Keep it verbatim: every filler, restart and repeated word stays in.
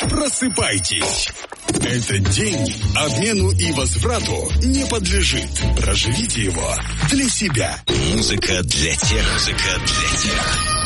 Просыпайтесь. Этот день обмену и возврату не подлежит. Проживите его для себя. Музыка для тех, музыка для тех,